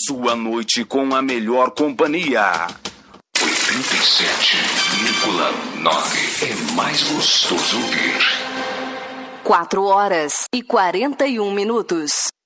sua noite com a melhor companhia. 87,9 é mais gostoso ouvir. 4 horas e 41 minutos.